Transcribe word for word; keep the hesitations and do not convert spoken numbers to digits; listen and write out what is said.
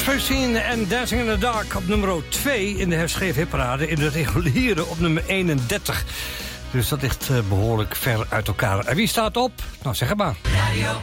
vijftien en Dancing in the Dark op nummer twee in de herschreven hitparade. In de reguliere op nummer eenendertig. Dus dat ligt behoorlijk ver uit elkaar. En wie staat op? Nou, zeg het maar.